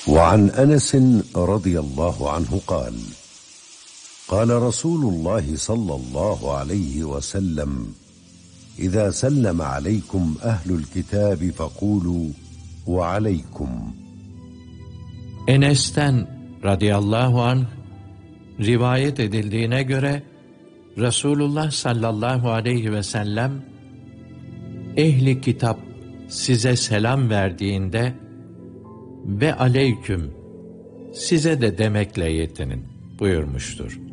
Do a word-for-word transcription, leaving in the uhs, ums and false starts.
وعن أنس رضي الله عنه قال قال رسول الله صلى الله عليه وسلم إذا سلم عليكم أهل الكتاب فقولوا وعليكم. Enes'ten radıyallahu anh rivayet edildiğine göre Resulullah sallallahu aleyhi ve sellem ehli kitap size selam verdiğinde ve aleyküm size de demekle yetinin buyurmuştur.